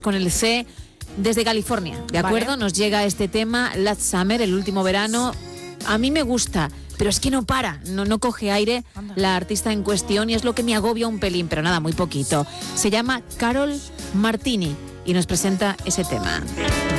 con el C desde California, ¿de acuerdo? Vale. Nos llega este tema, Last Summer, el último verano. A mí me gusta, pero es que no para, no coge aire la artista en cuestión y es lo que me agobia un pelín, pero nada, muy poquito. Se llama Carol Martini y nos presenta ese tema.